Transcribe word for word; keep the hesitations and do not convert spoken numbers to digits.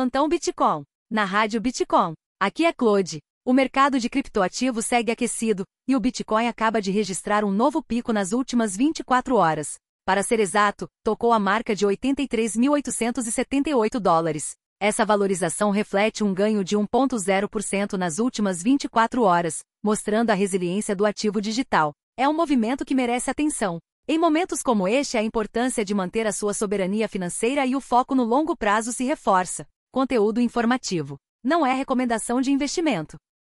Plantão Bitcoin, na Rádio Bitcoin. Aqui é Claude. O mercado de criptoativos segue aquecido, e o Bitcoin acaba de registrar um novo pico nas últimas vinte e quatro horas. Para ser exato, tocou a marca de oitenta e três mil oitocentos e setenta e oito dólares. Essa valorização reflete um ganho de um vírgula zero por cento nas últimas vinte e quatro horas, mostrando a resiliência do ativo digital. É um movimento que merece atenção. Em momentos como este, a importância de manter a sua soberania financeira e o foco no longo prazo se reforça. Conteúdo informativo. Não é recomendação de investimento.